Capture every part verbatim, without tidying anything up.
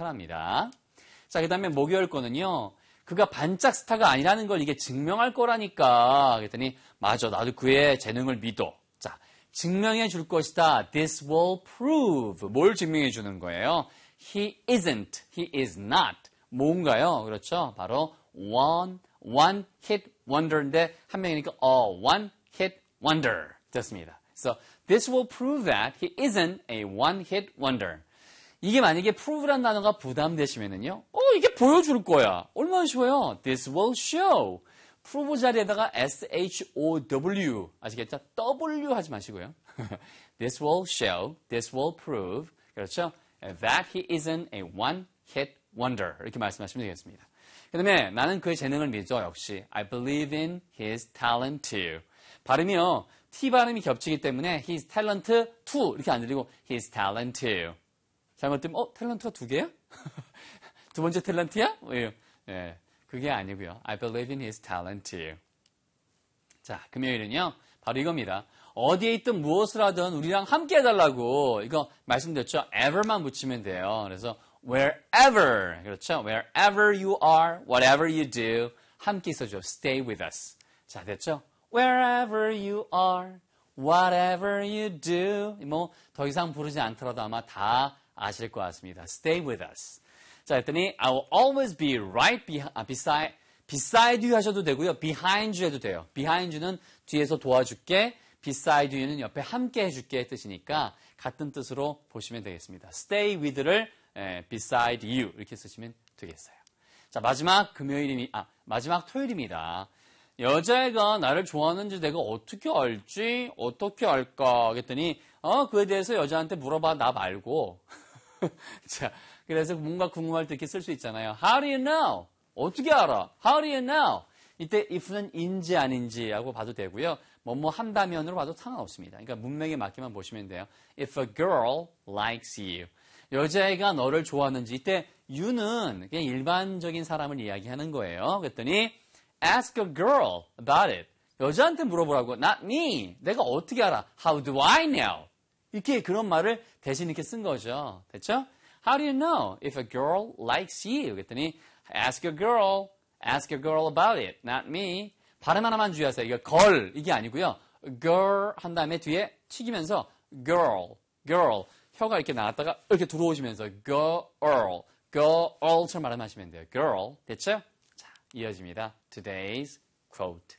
나타납니다. 자, 그 다음에 목요일 거는요. 그가 반짝 스타가 아니라는 걸 이게 증명할 거라니까. 그랬더니 맞아, 나도 그의 재능을 믿어. 자, 증명해 줄 것이다. This will prove. 뭘 증명해 주는 거예요? He isn't. He is not. 뭔가요? 그렇죠? 바로 one, one hit wonder인데 한 명이니까 a one hit wonder 됐습니다. So this will prove that he isn't a one hit wonder. 이게 만약에 prove란 단어가 부담되시면은요, 어, 이게 보여줄 거야. 얼마나 쉬워요? This will show. prove 자리에다가 S-H-O-W. 아시겠죠? W 하지 마시고요. This will show. This will prove. 그렇죠? That he isn't a one hit wonder. 이렇게 말씀하시면 되겠습니다. 그 다음에 나는 그의 재능을 믿어. 역시 I believe in his talent too. 발음이요. T 발음이 겹치기 때문에 his talent to 이렇게 안 들리고 his talent too. 잘못되면 어? 탤런트가 두 개야? 두 번째 탤런트야? 예, 예, 그게 아니고요. I believe in his talent too. 자, 금요일은요. 바로 이겁니다. 어디에 있든 무엇을 하든 우리랑 함께 해달라고 이거 말씀드렸죠. ever만 붙이면 돼요. 그래서 wherever 그렇죠. wherever you are, whatever you do 함께 있어줘. Stay with us. 자, 됐죠? Wherever you are, whatever you do 뭐 더 이상 부르지 않더라도 아마 다 아실 것 같습니다. Stay with us. 자, 했더니 I will always be right be, 아, beside, beside you 하셔도 되고요. behind you 해도 돼요. behind you는 뒤에서 도와줄게. beside you는 옆에 함께 해줄게 뜻이니까 같은 뜻으로 보시면 되겠습니다. Stay with를 에, beside you 이렇게 쓰시면 되겠어요. 자, 마지막 금요일이 아 마지막 토요일입니다. 여자애가 나를 좋아하는지 내가 어떻게 알지? 어떻게 알까? 했더니 어 그에 대해서 여자한테 물어봐 나 말고. 자, 그래서 뭔가 궁금할 때 이렇게 쓸 수 있잖아요. How do you know? 어떻게 알아? How do you know? 이때 if는 인지 아닌지 하고 봐도 되고요. 뭐뭐 한다면으로 봐도 상관없습니다. 그러니까 문맥에 맞게만 보시면 돼요. If a girl likes you. 여자애가 너를 좋아하는지 이때 you는 그냥 일반적인 사람을 이야기하는 거예요. 그랬더니 ask a girl about it. 여자한테 물어보라고. Not me. 내가 어떻게 알아? How do I know? 이렇게 그런 말을 대신 이렇게 쓴 거죠. 됐죠? How do you know if a girl likes you? 그랬더니 ask a girl. Ask a girl about it. Not me. 발음 하나만 주의하세요. 이거 걸 이게 아니고요. girl 한 다음에 뒤에 튀기면서 girl, girl. 혀가 이렇게 나왔다가 이렇게 들어오시면서 girl, girl처럼 말하시면 돼요. girl. 됐죠? 자, 이어집니다. Today's quote.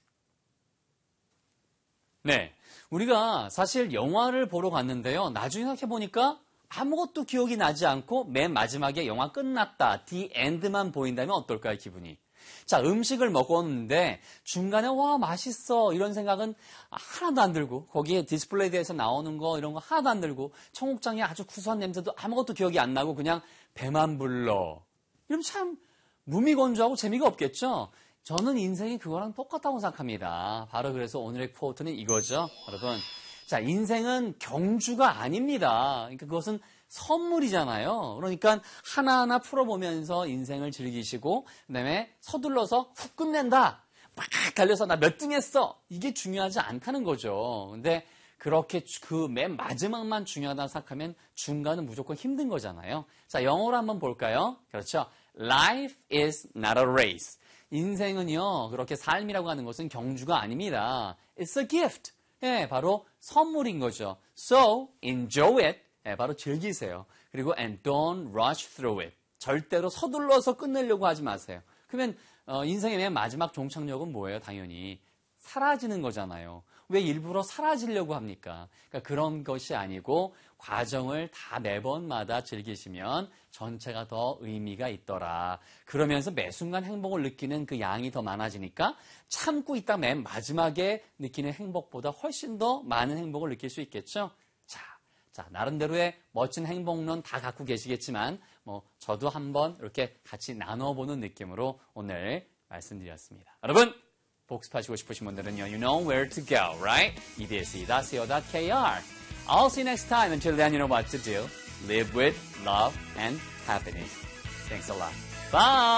네, 우리가 사실 영화를 보러 갔는데요. 나중에 생각해보니까 아무것도 기억이 나지 않고 맨 마지막에 영화 끝났다, the end만 보인다면 어떨까요, 기분이? 자, 음식을 먹었는데 중간에 와 맛있어 이런 생각은 하나도 안 들고 거기에 디스플레이에서 나오는 거 이런 거 하나도 안 들고 청국장의 아주 구수한 냄새도 아무것도 기억이 안 나고 그냥 배만 불러. 이러면 참 무미건조하고 재미가 없겠죠? 저는 인생이 그거랑 똑같다고 생각합니다. 바로 그래서 오늘의 쿼트는 이거죠, 여러분. 자, 인생은 경주가 아닙니다. 그러니까 그것은 선물이잖아요. 그러니까 하나하나 풀어보면서 인생을 즐기시고 그다음에 서둘러서 훅 끝낸다. 막 달려서 나 몇 등 했어. 이게 중요하지 않다는 거죠. 근데 그렇게 그 맨 마지막만 중요하다고 생각하면 중간은 무조건 힘든 거잖아요. 자, 영어로 한번 볼까요? 그렇죠. Life is not a race. 인생은요, 그렇게 삶이라고 하는 것은 경주가 아닙니다. It's a gift. 예, 바로 선물인 거죠. So, enjoy it. 예, 바로 즐기세요. 그리고 and don't rush through it. 절대로 서둘러서 끝내려고 하지 마세요. 그러면 어, 인생의 맨 마지막 종착역은 뭐예요? 당연히 사라지는 거잖아요. 왜 일부러 사라지려고 합니까? 그러니까 그런 것이 아니고 과정을 다 매번마다 즐기시면 전체가 더 의미가 있더라. 그러면서 매 순간 행복을 느끼는 그 양이 더 많아지니까 참고 있다 맨 마지막에 느끼는 행복보다 훨씬 더 많은 행복을 느낄 수 있겠죠? 자, 자 나름대로의 멋진 행복론 다 갖고 계시겠지만 뭐 저도 한번 이렇게 같이 나눠보는 느낌으로 오늘 말씀드렸습니다. 여러분! 복습하시고 싶으신 분들은요, you know where to go, right? 이디에스이 닷 씨오 닷 케이알. I'll see you next time. Until then, you know what to do. Live with love and happiness. Thanks a lot. Bye!